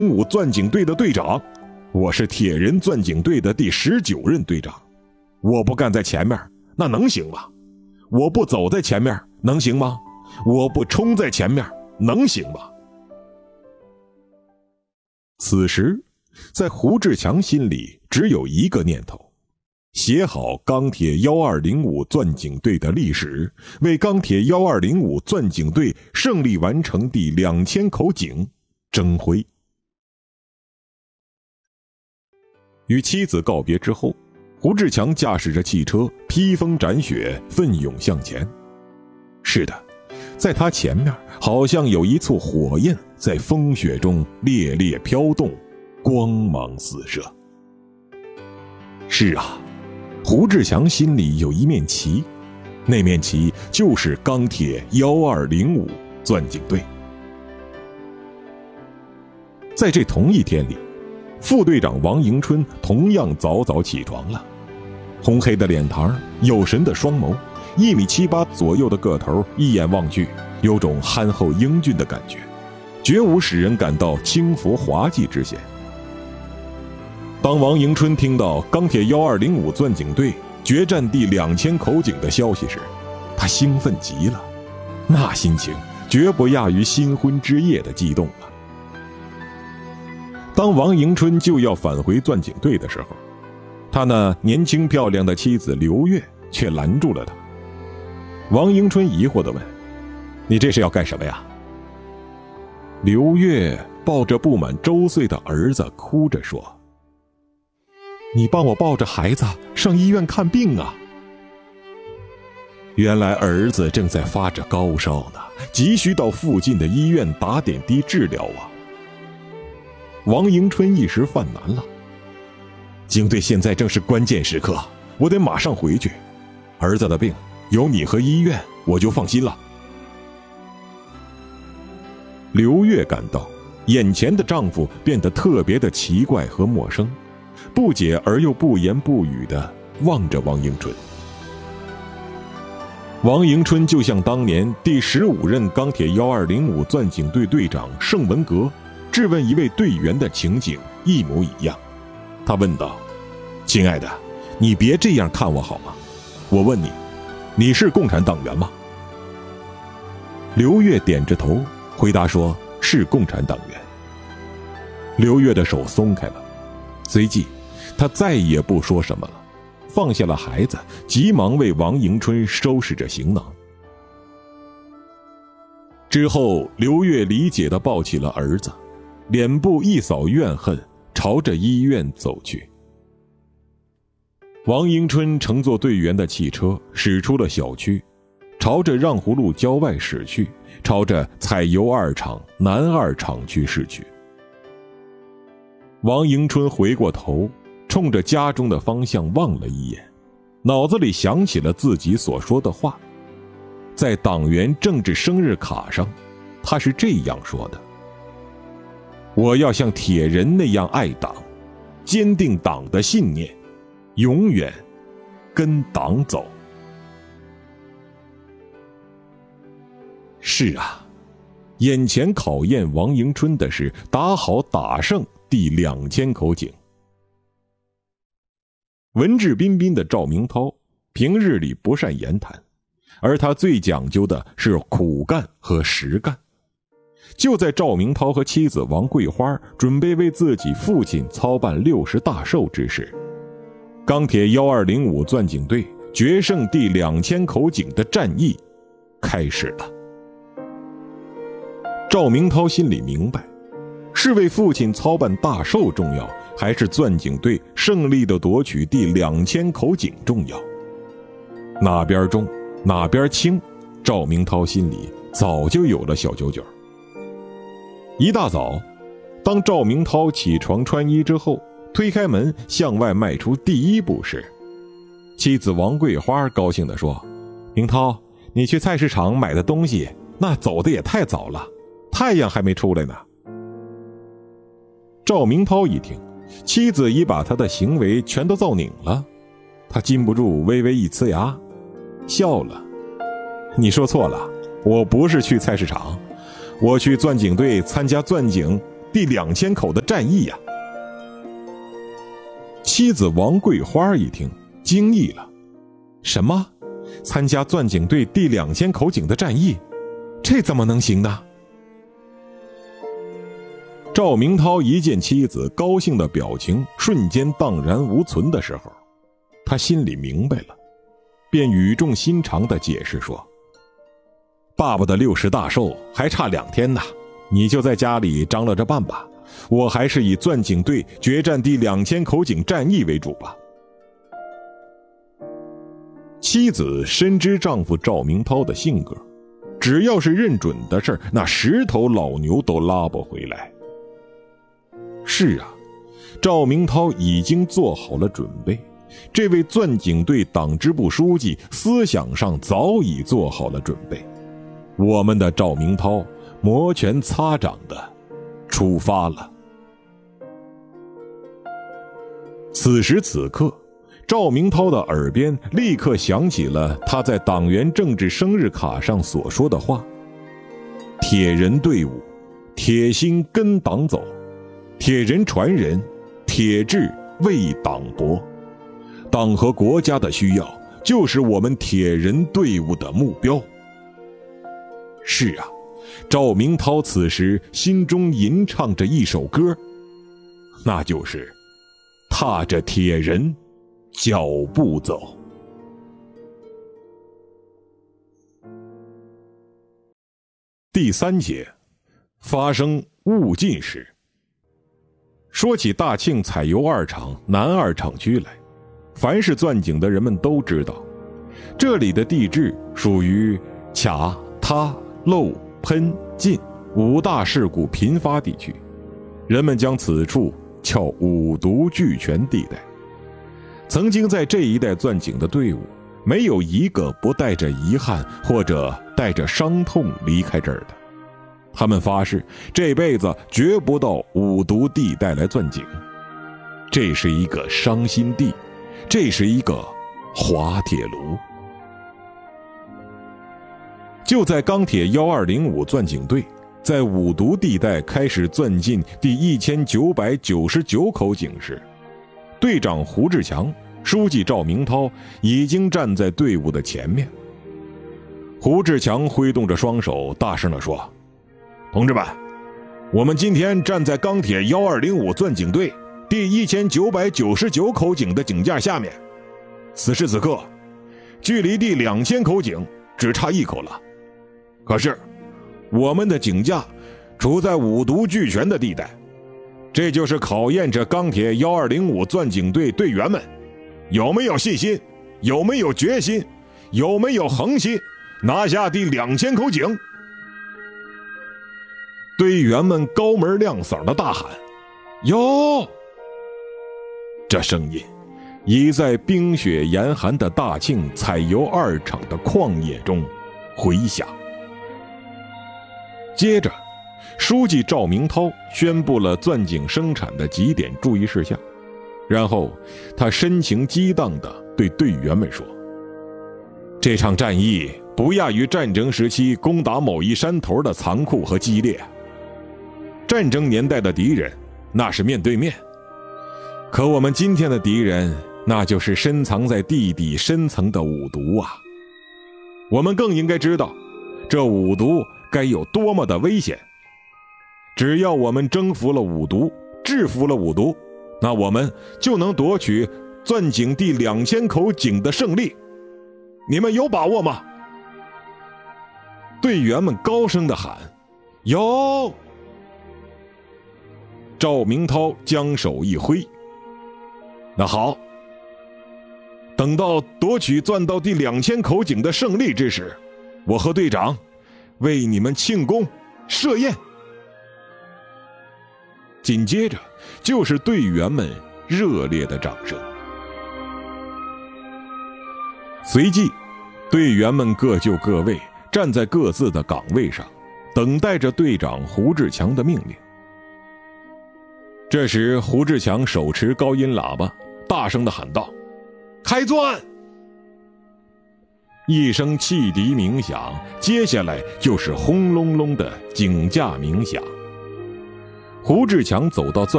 5钻井队的队长，我是铁人钻井队的第19任队长。我不干在前面，那能行吗？我不走在前面，能行吗？我不冲在前面，能行吗？此时，在胡志强心里只有一个念头：写好钢铁1205钻井队的历史，为钢铁1205钻井队胜利完成第2000口井争辉。与妻子告别之后，胡志强驾驶着汽车披风斩雪，奋勇向前。是的，在他前面好像有一簇火焰在风雪中烈烈飘动，光芒四射。是啊，胡志强心里有一面旗，那面旗就是钢铁1205钻井队。在这同一天里，副队长王迎春同样早早起床了。红黑的脸庞，有神的双眸，1.78米左右的个头，一眼望去有种憨厚英俊的感觉，绝无使人感到轻浮滑稽之嫌。当王迎春听到钢铁1205钻井队决战第2000口井的消息时，他兴奋极了，那心情绝不亚于新婚之夜的激动了。当王迎春就要返回钻井队的时候，他那年轻漂亮的妻子刘月却拦住了他。王迎春疑惑地问：“你这是要干什么呀？”刘月抱着不满周岁的儿子哭着说：“你帮我抱着孩子上医院看病啊。”原来儿子正在发着高烧呢，急需到附近的医院打点滴治疗啊。王迎春一时犯难了，警队现在正是关键时刻，我得马上回去。儿子的病有你和医院，我就放心了。刘月感到眼前的丈夫变得特别的奇怪和陌生，不解而又不言不语地望着王迎春。王迎春就像当年第15任钢铁1205钻井队队长盛文革质问一位队员的情景一模一样。他问道：“亲爱的，你别这样看我好吗？我问你，你是共产党员吗？”刘月点着头回答说：“是共产党员。”刘月的手松开了，随即他再也不说什么了，放下了孩子，急忙为王迎春收拾着行囊。之后，刘月理解地抱起了儿子，脸部一扫怨恨，朝着医院走去。王迎春乘坐队员的汽车驶出了小区，朝着让湖路郊外驶去，朝着采油2厂南2厂区驶去。王迎春回过头，冲着家中的方向望了一眼，脑子里想起了自己所说的话。在党员政治生日卡上，他是这样说的：“我要像铁人那样爱党，坚定党的信念，永远跟党走。”是啊，眼前考验王迎春的是打好打胜第2000口井。文质彬彬的赵明涛平日里不善言谈，而他最讲究的是苦干和实干。就在赵明涛和妻子王桂花准备为自己父亲操办60大寿之时，钢铁1205钻井队决胜第2000口井的战役开始了。赵明涛心里明白，是为父亲操办大寿重要，还是钻井队胜利的夺取第2000口井重要？哪边重哪边轻，赵明涛心里早就有了小九九。一大早，当赵明涛起床穿衣之后，推开门向外迈出第一步时，妻子王桂花高兴地说：“明涛，你去菜市场买的东西，那走的也太早了，太阳还没出来呢。”赵明涛一听，妻子已把他的行为全都造拧了，他禁不住微微一呲牙，笑了：“你说错了，我不是去菜市场，我去钻井队参加钻井第2000口的战役呀。妻子王桂花一听，惊异了：什么？参加钻井队第2000口井的战役？这怎么能行呢？赵明涛一见妻子高兴的表情瞬间荡然无存的时候，他心里明白了，便语重心长地解释说：爸爸的60大寿还差2天呢，你就在家里张罗着办吧，我还是以钻井队决战第2000口井战役为主吧。妻子深知丈夫赵明涛的性格，只要是认准的事儿，那10头老牛都拉不回来。是啊，赵明涛已经做好了准备，这位钻井队党支部书记思想上早已做好了准备。我们的赵明涛摩拳擦掌的出发了。此时此刻，赵明涛的耳边立刻响起了他在党员政治生日卡上所说的话：铁人队伍，铁心跟党走，铁人传人，铁志为党搏。党和国家的需要，就是我们铁人队伍的目标。是啊，赵明涛此时心中吟唱着一首歌，那就是踏着铁人脚步走。第3节，发生误进时。说起大庆采油2厂南2厂区来，凡是钻井的人们都知道，这里的地质属于卡、塌、漏、喷、进5大事故频发地区，人们将此处叫5毒俱全地带。曾经在这一带钻井的队伍，没有一个不带着遗憾或者带着伤痛离开这儿的。他们发誓这辈子绝不到5毒地带来钻井，这是一个伤心地，这是一个滑铁卢。就在钢铁1205钻井队在5毒地带开始钻进第1999口井时，队长胡志强、书记赵明涛已经站在队伍的前面。胡志强挥动着双手，大声地说：同志们，我们今天站在钢铁1205钻井队第1999口井的井架下面，此时此刻，距离第2000口井只差1口了。可是，我们的井架处在5毒俱全的地带，这就是考验着钢铁1205钻井队队员们有没有信心，有没有决心，有没有恒心，拿下第2000口井。队员们高门亮嗓的大喊：有！这声音已在冰雪严寒的大庆采油2厂的旷野中回响。接着，书记赵明涛宣布了钻井生产的几点注意事项，然后他深情激荡地对队员们说：这场战役不亚于战争时期攻打某一山头的残酷和激烈。战争年代的敌人那是面对面，可我们今天的敌人那就是深藏在地底深层的5毒啊。我们更应该知道这5毒该有多么的危险。只要我们征服了5毒，制服了5毒，那我们就能夺取钻井第2000口井的胜利。你们有把握吗？队员们高声地喊：有！赵明涛将手一挥：那好，等到夺取钻到第2000口井的胜利之时，我和队长为你们庆功设宴。紧接着就是队员们热烈的掌声。随即，队员们各就各位，站在各自的岗位上，等待着队长胡志强的命令。这时，胡志强手持高音喇叭，大声地喊道：开钻！一声汽笛鸣响，接下来就是轰隆隆的井架鸣响。 胡志强走到钻